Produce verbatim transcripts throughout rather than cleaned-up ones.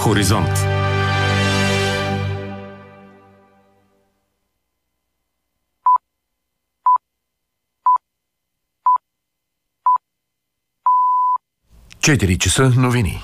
Хоризонт. четири часа новини.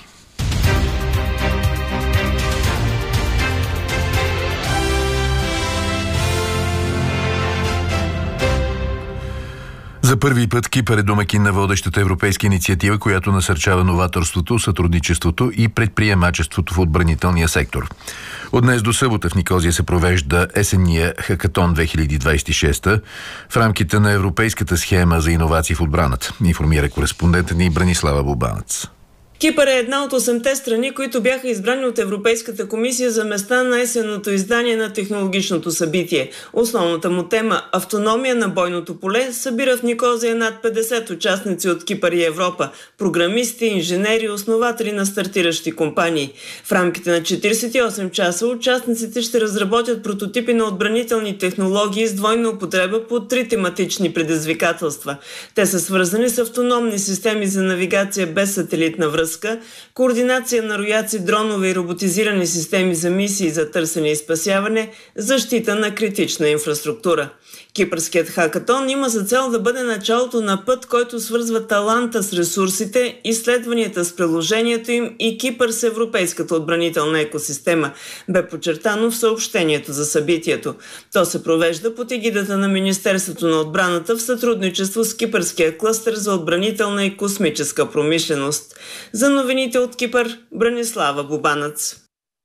За първи път Кипър е домакин на водещата европейска инициатива, която насърчава новаторството, сътрудничеството и предприемачеството в отбранителния сектор. От днес до събота в Никозия се провежда есенния Хакатон две хиляди двадесет и шеста в рамките на Европейската схема за иновации в отбраната, информира кореспондентът ни Бранислава Бубанец. Кипър е една от осемте страни, които бяха избрани от Европейската комисия за места на есенното издание на технологичното събитие. Основната му тема – автономия на бойното поле – събира в Никозия над петдесет участници от Кипър и Европа, програмисти, инженери, основатели на стартиращи компании. В рамките на четиридесет и осем часа участниците ще разработят прототипи на отбранителни технологии с двойна употреба по три тематични предизвикателства. Те са свързани с автономни системи за навигация без сателитна връзка, координация на рояци, дронове и роботизирани системи за мисии за търсене и спасяване, защита на критична инфраструктура. Кипърският хакатон има за цел да бъде началото на път, който свързва таланта с ресурсите, изследванията с приложението им и Кипър с европейската отбранителна екосистема, бе подчертано в съобщението за събитието. То се провежда под егидата на Министерството на отбраната в сътрудничество с Кипърския клъстер за отбранителна и космическа промишленост. За новините от Кипър, Бранислава Бубанец.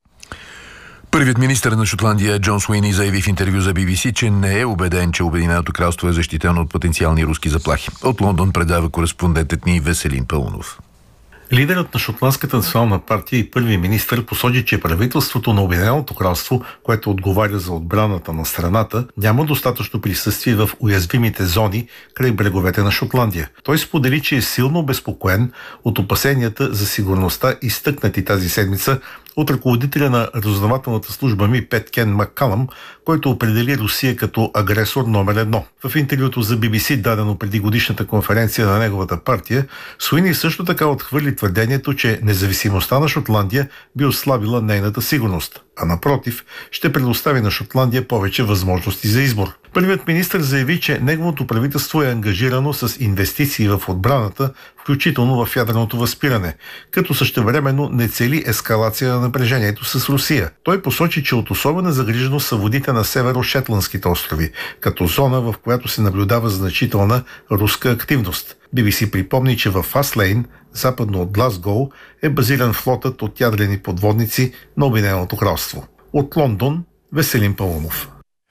Първият министър на Шотландия Джон Суини заяви в интервю за Би Би Си, че не е убеден, че Обединеното кралство е защитено от потенциални руски заплахи. От Лондон предава кореспондентът ни Веселин Паунов. Лидерът на Шотландската национална партия и първи министър посочи, че правителството на Обединеното кралство, което отговаря за отбраната на страната, няма достатъчно присъствие в уязвимите зони край бреговете на Шотландия. Той сподели, че е силно обезпокоен от опасенията за сигурността, изтъкнати тази седмица от ръководителя на разузнавателната служба Ми Пет Кен Маккалъм, който определи Русия като агресор номер едно. В интервюто за Би Би Си, дадено преди годишната конференция на неговата партия, Суини също така отхвърли твърдението, че независимостта на Шотландия би ослабила нейната сигурност, а напротив, ще предостави на Шотландия повече възможности за избор. Първият министър заяви, че неговото правителство е ангажирано с инвестиции в отбраната, включително в ядреното възпиране, като същевременно не цели ескалация на напрежението с Русия. Той посочи, че от особена загриженост са водите на Северо-Шетландските острови, като зона, в която се наблюдава значителна руска активност. Би Би Си припомни, че в Фастлейн, западно от Глазгоу, е базиран флотът от ядрени подводници на Обединеното кралство. От Лондон, Веселин Паунов.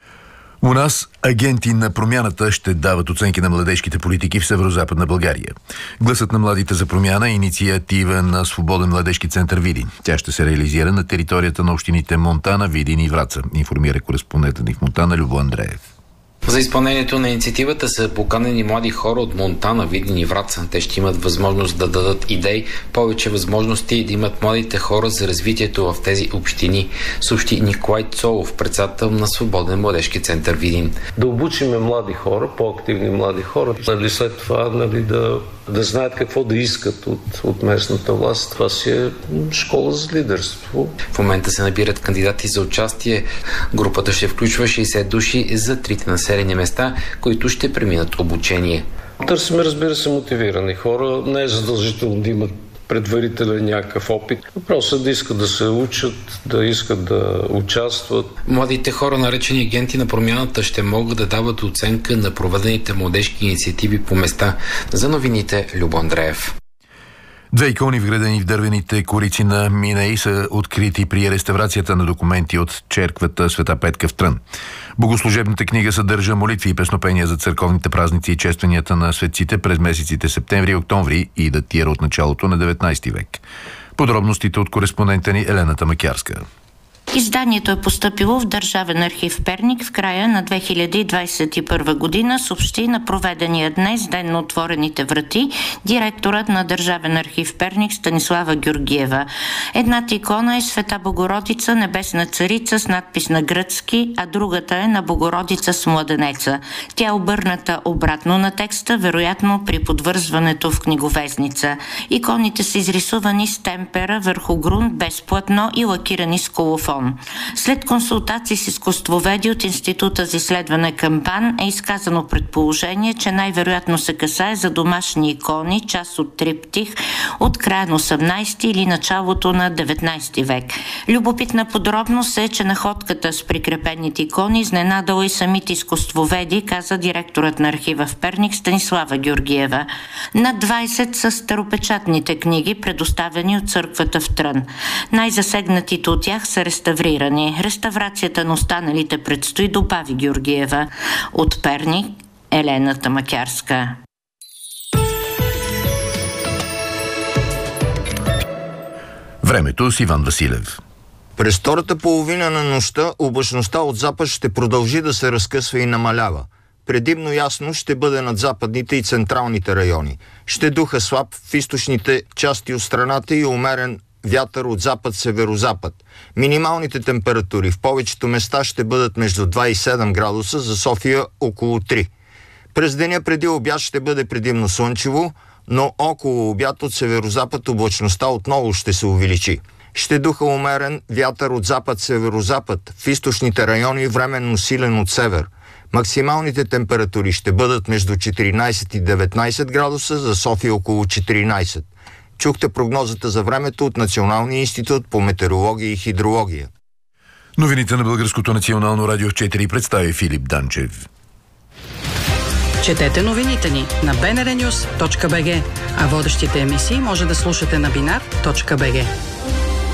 У нас агенти на промяната ще дават оценки на младежките политики в Северозападна България. Гласът на младите за промяна е инициатива на Свободен младежки център Видин. Тя ще се реализира на територията на общините Монтана, Видин и Враца, информира кореспондентът ни в Монтана Любо Андреев. За изпълнението на инициативата са поканени млади хора от Монтана, Видин и Враца. Те ще имат възможност да дадат идеи, повече възможности да имат младите хора за развитието в тези общини, съобщи Николай Цолов, председател на Свободен младежки център Видин. Да обучиме млади хора, по-активни млади хора, нали, след това нали, да, да знаят какво да искат от, от местната власт. Това си е школа за лидерство. В момента се набират кандидати за участие. Групата ще включва шейсет души за трите населени места, които ще преминат обучение. Търсиме, разбира се, мотивирани хора. Не е задължително да имат предварителен някакъв опит. Въпросът е да искат да се учат, да искат да участват. Младите хора, наречени агенти на промяната, ще могат да дават оценка на проведените младежки инициативи по места. За новините Любо Андреев. Две икони, вградени в дървените корици на Миней, са открити при реставрацията на документи от черквата Света Петка в Трън. Богослужебната книга съдържа молитви и песнопения за църковните празници и честванията на светците през месеците септември и октомври и датира от началото на деветнайсети век. Подробностите от кореспондента ни Елена Тамакярска. Изданието е постъпило в Държавен архив Перник в края на две хиляди двадесет и първа година, съобщи на проведения днес Ден на отворените врати директорът на Държавен архив Перник Станислава Георгиева. Едната икона е Света Богородица, небесна царица с надпис на гръцки, а другата е на Богородица с младенеца. Тя е обърната обратно на текста, вероятно при подвързването в книговезница. Иконите са изрисувани с темпера върху грунт без платно и лакирани с колофон. След консултации с изкуствоведи от Института за изследване към БАН е изказано предположение, че най-вероятно се касае за домашни икони, част от триптих от края на осемнадесети или началото на деветнадесети век. Любопитна подробност е, че находката с прикрепените икони изненадала и самите изкуствоведи, каза директорът на архива в Перник Станислава Георгиева. Над двадесет са старопечатните книги, предоставени от църквата в Трън. Най-засегнатите от тях са реставрирани. Реставрацията на останалите предстои, добави Георгиева. От Перник Елена Тамакярска. Времето с Иван Василев. През втората половина на нощта облачността от запад ще продължи да се разкъсва и намалява. Предимно ясно ще бъде над западните и централните райони. Ще духа слаб в източните части от страната и умерен вятър от запад-северозапад. Минималните температури в повечето места ще бъдат между два и седем градуса, за София около три. През деня преди обяд ще бъде предимно слънчево, но около обяд от северозапад облачността отново ще се увеличи. Ще духа умерен вятър от запад-северозапад, в източните райони временно силен от север. Максималните температури ще бъдат между четиринадесет и деветнадесет градуса, за София около четиринадесет. Чухте прогнозата за времето от Националния институт по метеорология и хидрология. Новините на Българското национално радио в четири представи Филип Данчев. Четете новините ни на би ен ар нюз точка би джи, а водещите емисии може да слушате на бинар точка би джи.